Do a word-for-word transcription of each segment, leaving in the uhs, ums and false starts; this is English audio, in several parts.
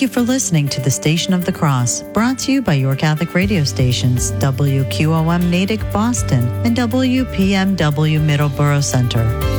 you for listening to the Station of the Cross, brought to you by your Catholic radio stations, W Q O M Natick, Boston, and W P M W Middleborough Center.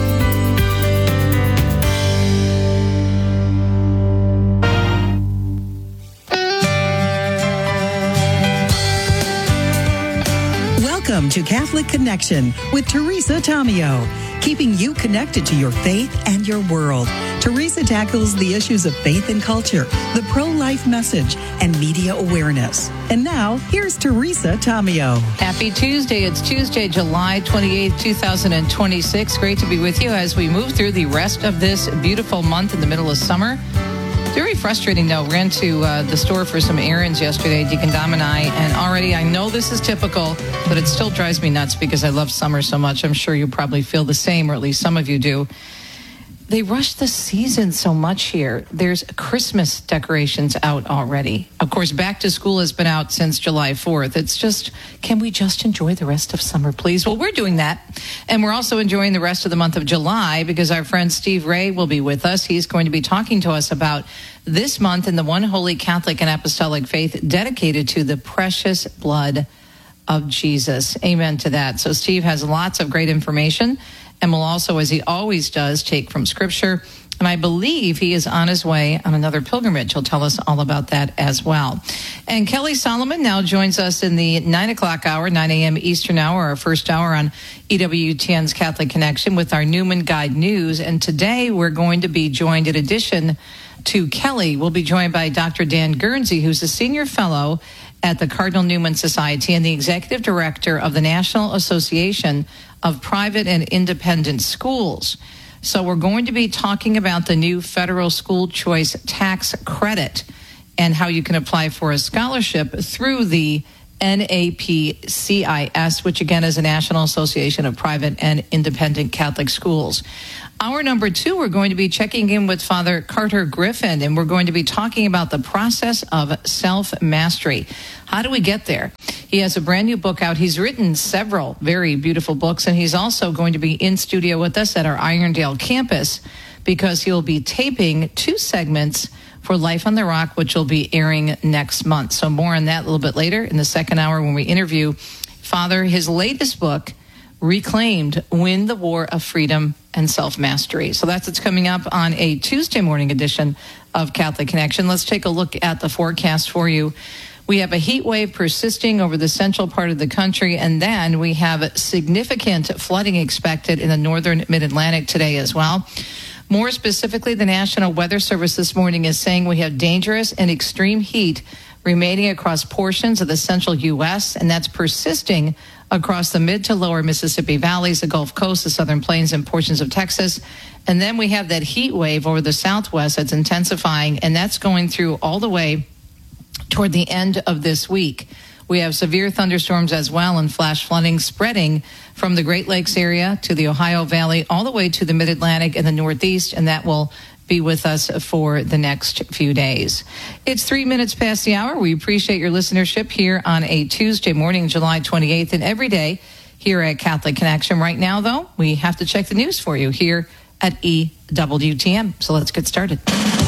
Welcome to Catholic Connection with Teresa Tomeo, keeping you connected to your faith and your world. Teresa tackles the issues of faith and culture, the pro-life message, and media awareness. And now, here's Teresa Tomeo. Happy Tuesday. It's Tuesday, July twenty-eighth, twenty twenty-six. Great to be with you as we move through the rest of this beautiful month in the middle of summer. Very frustrating, though. Ran to uh, the store for some errands yesterday, Deacon Dom and I, and already I know this is typical, but it still drives me nuts because I love summer so much. I'm sure you probably feel the same, or at least some of you do. They rush the season so much here. There's Christmas decorations out already. Of course, back to school has been out since July fourth. It's just, can we just enjoy the rest of summer, please? Well, we're doing that. And we're also enjoying the rest of the month of July because our friend Steve Ray will be with us. He's going to be talking to us about this month in the one holy Catholic and apostolic faith dedicated to the precious blood of Jesus. Amen to that. So Steve has lots of great information. And will also, as he always does, take from Scripture. And I believe he is on his way on another pilgrimage. He'll tell us all about that as well. And Kelly Solomon now joins us in the nine o'clock hour, nine a.m. Eastern hour, our first hour on E W T N's Catholic Connection with our Newman Guide News. And today we're going to be joined, in addition to Kelly, we'll be joined by Doctor Dan Guernsey, who's a senior fellow at the Cardinal Newman Society and the executive director of the National Association of Private and Independent Schools. So we're going to be talking about the new federal school choice tax credit and how you can apply for a scholarship through the N A P C I S, which again is a National Association of Private and Independent Catholic Schools. Hour number two, we're going to be checking in with Father Carter Griffin, and we're going to be talking about the process of self-mastery. How do we get there? He has a brand new book out. He's written several very beautiful books, and he's also going to be in studio with us at our Irondale campus because he'll be taping two segments for Life on the Rock, which will be airing next month. So more on that a little bit later in the second hour when we interview Father. His latest book, Reclaimed, Win the War of Freedom and Self-Mastery. So that's what's coming up on a Tuesday morning edition of Catholic Connection. Let's take a look at the forecast for you. We have a heat wave persisting over the central part of the country, and then we have significant flooding expected in the northern mid-Atlantic today as well. More specifically, the National Weather Service this morning is saying we have dangerous and extreme heat remaining across portions of the central U S, and that's persisting across the mid to lower Mississippi valleys, the Gulf Coast, the Southern Plains, and portions of Texas. And then we have that heat wave over the southwest that's intensifying, and that's going through all the way toward the end of this week. We have severe thunderstorms as well and flash flooding spreading from the Great Lakes area to the Ohio Valley all the way to the Mid-Atlantic and the Northeast, and that will be with us for the next few days. It's three minutes past the hour. We appreciate your listenership here on a Tuesday morning, July twenty-eighth, and every day here at Catholic Connection. Right now, though, we have to check the news for you here at E W T N. So let's get started.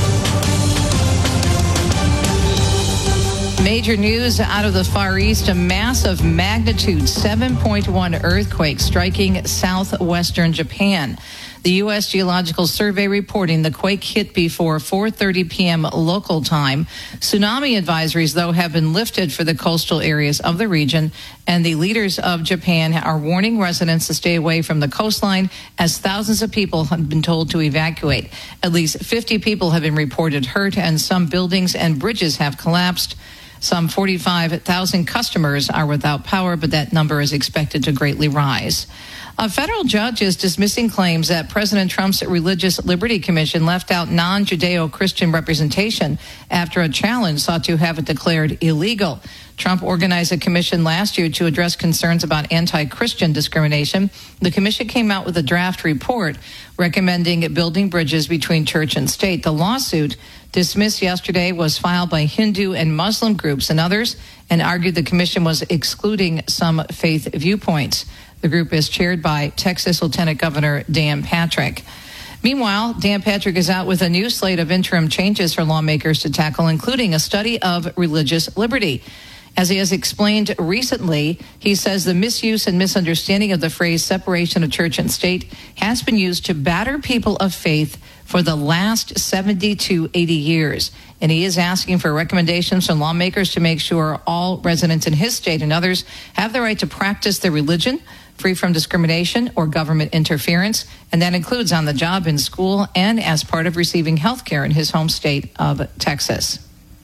Major news out of the Far East, a massive magnitude seven point one earthquake striking southwestern Japan. The U S Geological Survey reporting the quake hit before four thirty p.m. local time. Tsunami advisories, though, have been lifted for the coastal areas of the region, and the leaders of Japan are warning residents to stay away from the coastline as thousands of people have been told to evacuate. At least fifty people have been reported hurt, and some buildings and bridges have collapsed. Some forty-five thousand customers are without power, but that number is expected to greatly rise. A federal judge is dismissing claims that President Trump's Religious Liberty Commission left out non-Judeo-Christian representation after a challenge sought to have it declared illegal. Trump organized a commission last year to address concerns about anti-Christian discrimination. The commission came out with a draft report recommending building bridges between church and state. The lawsuit, dismissed yesterday, was filed by Hindu and Muslim groups and others and argued the commission was excluding some faith viewpoints. The group is chaired by Texas Lieutenant Governor Dan Patrick. Meanwhile, Dan Patrick is out with a new slate of interim changes for lawmakers to tackle, including a study of religious liberty. As he has explained recently, he says the misuse and misunderstanding of the phrase separation of church and state has been used to batter people of faith for the last seventy to eighty years. And he is asking for recommendations from lawmakers to make sure all residents in his state and others have the right to practice their religion free from discrimination or government interference. And that includes on the job, in school, and as part of receiving health care in his home state of Texas.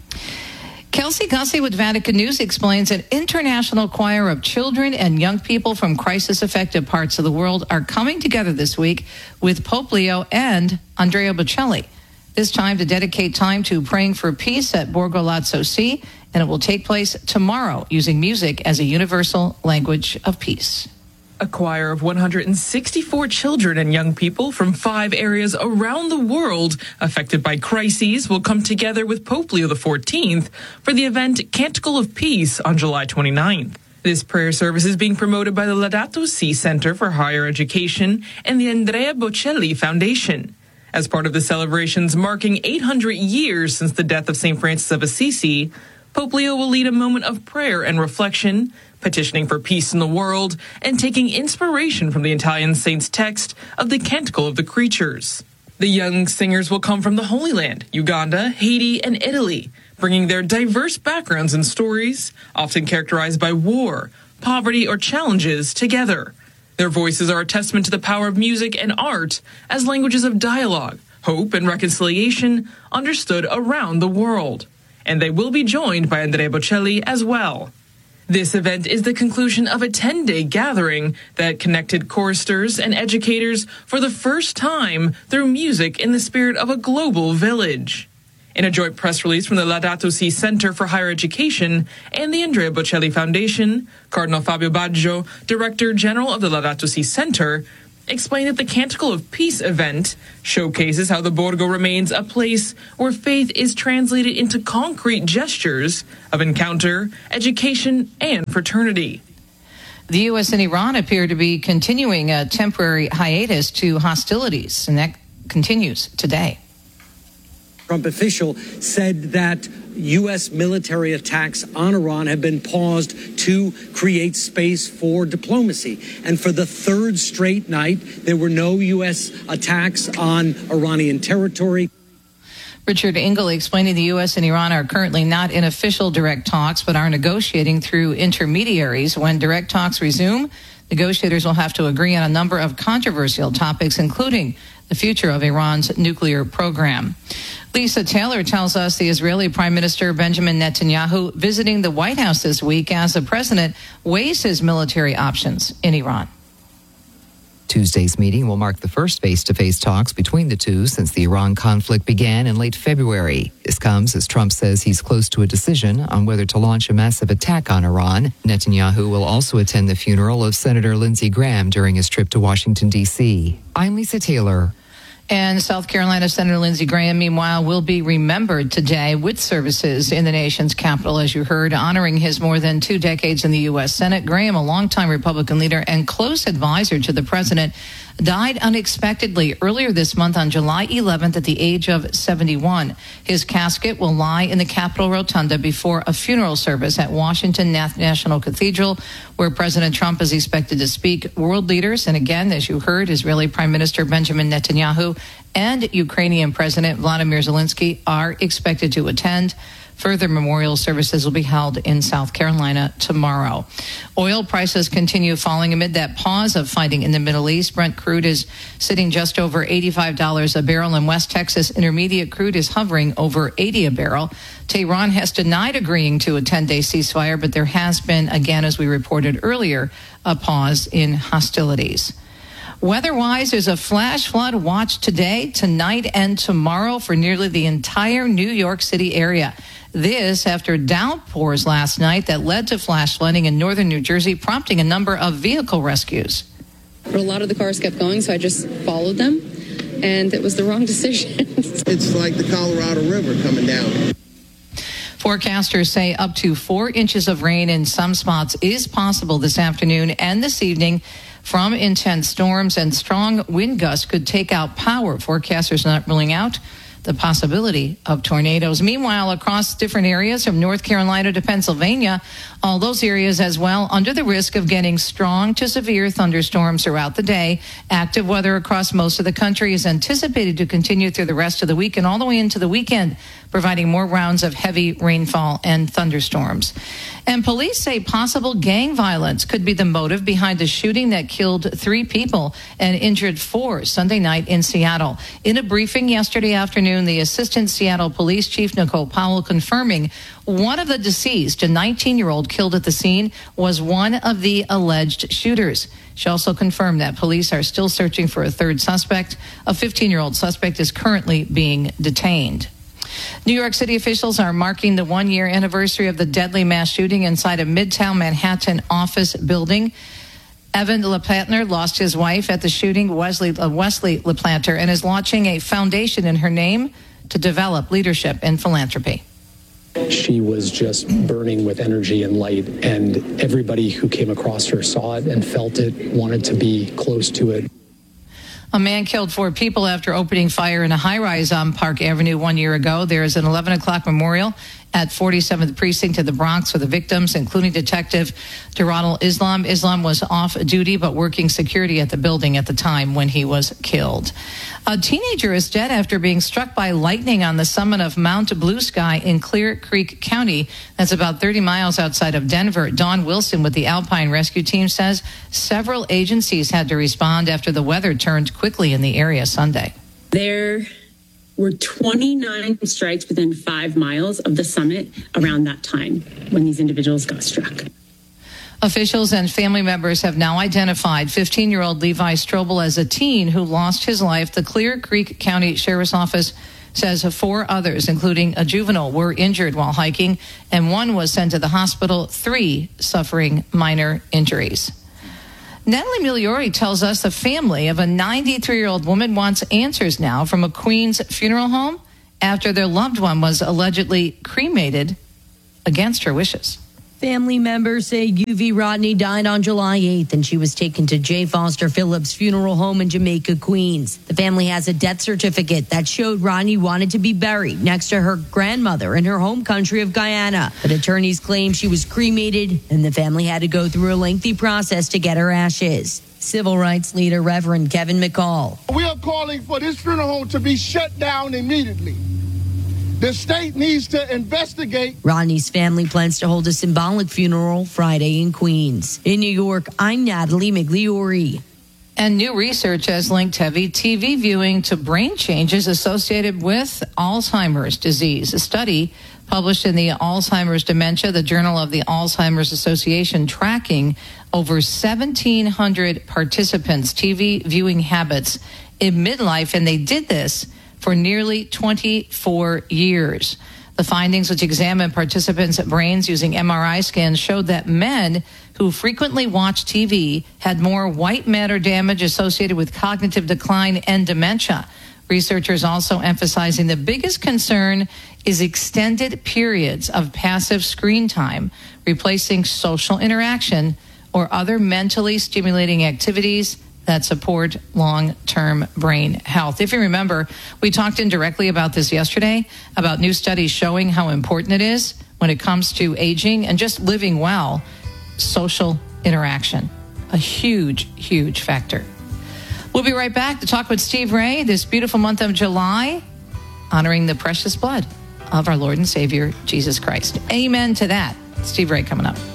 Kelsey Gussie with Vatican News explains an international choir of children and young people from crisis-affected parts of the world are coming together this week with Pope Leo and Andrea Bocelli. This time to dedicate time to praying for peace at Borgo Lazzo Si, and it will take place tomorrow using music as a universal language of peace. A choir of one hundred sixty-four children and young people from five areas around the world affected by crises will come together with Pope Leo the fourteenth for the event Canticle of Peace on July twenty-ninth. This prayer service is being promoted by the Laudato Si Center for Higher Education and the Andrea Bocelli Foundation. As part of the celebrations marking eight hundred years since the death of Saint Francis of Assisi, Pope Leo will lead a moment of prayer and reflection, petitioning for peace in the world, and taking inspiration from the Italian saint's text of the Canticle of the Creatures. The young singers will come from the Holy Land, Uganda, Haiti, and Italy, bringing their diverse backgrounds and stories, often characterized by war, poverty, or challenges, together. Their voices are a testament to the power of music and art as languages of dialogue, hope, and reconciliation understood around the world. And they will be joined by Andrea Bocelli as well. This event is the conclusion of a ten-day gathering that connected choristers and educators for the first time through music in the spirit of a global village. In a joint press release from the Laudato Si Center for Higher Education and the Andrea Bocelli Foundation, Cardinal Fabio Baggio, Director General of the Laudato Si Center, explained that the Canticle of Peace event showcases how the Borgo remains a place where faith is translated into concrete gestures of encounter, education, and fraternity. The U S and Iran appear to be continuing a temporary hiatus to hostilities, and that continues today. Trump official said that U S military attacks on Iran have been paused to create space for diplomacy. And for the third straight night, there were no U S attacks on Iranian territory. Richard Engel explaining the U S and Iran are currently not in official direct talks, but are negotiating through intermediaries. When direct talks resume, negotiators will have to agree on a number of controversial topics, including the future of Iran's nuclear program. Lisa Taylor tells us the Israeli Prime Minister Benjamin Netanyahu visiting the White House this week as the president weighs his military options in Iran. Tuesday's meeting will mark the first face-to-face talks between the two since the Iran conflict began in late February. This comes as Trump says he's close to a decision on whether to launch a massive attack on Iran. Netanyahu will also attend the funeral of Senator Lindsey Graham during his trip to Washington, D C. I'm Lisa Taylor. And South Carolina Senator Lindsey Graham, meanwhile, will be remembered today with services in the nation's capital, as you heard, honoring his more than two decades in the U S Senate. Graham, a longtime Republican leader and close advisor to the president, died unexpectedly earlier this month on July eleventh at the age of seventy-one. His casket will lie in the Capitol Rotunda before a funeral service at Washington National Cathedral, where President Trump is expected to speak. World leaders, and again, as you heard, Israeli Prime Minister Benjamin Netanyahu and Ukrainian President Vladimir Zelensky are expected to attend. Further memorial services will be held in South Carolina tomorrow. Oil prices continue falling amid that pause of fighting in the Middle East. Brent crude is sitting just over eighty-five dollars a barrel. In West Texas, intermediate crude is hovering over eighty a barrel. Tehran has denied agreeing to a ten-day ceasefire, but there has been, again, as we reported earlier, a pause in hostilities. Weather-wise, there's a flash flood watch today, tonight, and tomorrow for nearly the entire New York City area. This after downpours last night that led to flash flooding in northern New Jersey, prompting a number of vehicle rescues. But a lot of the cars kept going, so I just followed them, and it was the wrong decision. It's like the Colorado River coming down. Forecasters say up to four inches of rain in some spots is possible this afternoon and this evening. from intense storms, and strong wind gusts could take out power. Forecasters not ruling out the possibility of tornadoes. Meanwhile, across different areas from North Carolina to Pennsylvania, all those areas as well under the risk of getting strong to severe thunderstorms throughout the day. Active weather across most of the country is anticipated to continue through the rest of the week and all the way into the weekend, providing more rounds of heavy rainfall and thunderstorms. And police say possible gang violence could be the motive behind a shooting that killed three people and injured four Sunday night in Seattle. In a briefing yesterday afternoon, the Assistant Seattle Police Chief Nicole Powell confirming one of the deceased, a nineteen-year-old killed at the scene, was one of the alleged shooters. She also confirmed that police are still searching for a third suspect. A fifteen-year-old suspect is currently being detained. New York City officials are marking the one-year anniversary of the deadly mass shooting inside a Midtown Manhattan office building. Evan LaPlantner lost his wife at the shooting, Wesley, uh, Wesley LaPlantner, and is launching a foundation in her name to develop leadership and philanthropy. She was just burning with energy and light, and everybody who came across her saw it and felt it, wanted to be close to it. A man killed four people after opening fire in a high-rise on Park Avenue one year ago. There is an eleven o'clock memorial at forty-seventh Precinct of the Bronx for the victims, including Detective Duranal Islam. Islam was off duty but working security at the building at the time when he was killed. A teenager is dead after being struck by lightning on the summit of Mount Blue Sky in Clear Creek County. That's about thirty miles outside of Denver. Dawn Wilson with the Alpine Rescue Team says several agencies had to respond after the weather turned quickly in the area Sunday. There were twenty-nine strikes within five miles of the summit around that time when these individuals got struck. Officials and family members have now identified fifteen-year-old Levi Strobel as a teen who lost his life. The Clear Creek County Sheriff's Office says four others, including a juvenile, were injured while hiking, and one was sent to the hospital, three suffering minor injuries. Natalie Migliori tells us the family of a ninety-three-year-old woman wants answers now from a Queens funeral home after their loved one was allegedly cremated against her wishes. Family members say U V Rodney died on July eighth, and she was taken to J. Foster Phillips Funeral Home in Jamaica, Queens. The family has a death certificate that showed Rodney wanted to be buried next to her grandmother in her home country of Guyana. But attorneys claim she was cremated, and the family had to go through a lengthy process to get her ashes. Civil rights leader Reverend Kevin McCall. We are calling for this funeral home to be shut down immediately. The state needs to investigate. Rodney's family plans to hold a symbolic funeral Friday in Queens. In New York, I'm Natalie Migliori. And new research has linked heavy T V viewing to brain changes associated with Alzheimer's disease. A study published in the Alzheimer's Dementia, the Journal of the Alzheimer's Association, tracking over seventeen hundred participants' T V viewing habits in midlife, and they did this for nearly twenty-four years. The findings, which examined participants' brains using M R I scans, showed that men who frequently watched T V had more white matter damage associated with cognitive decline and dementia. Researchers also emphasizing the biggest concern is extended periods of passive screen time, replacing social interaction or other mentally stimulating activities that support long-term brain health. If you remember, we talked indirectly about this yesterday, about new studies showing how important it is when it comes to aging and just living well, social interaction, a huge, huge factor. We'll be right back to talk with Steve Ray this beautiful month of July, honoring the precious blood of our Lord and Savior, Jesus Christ. Amen to that. Steve Ray coming up.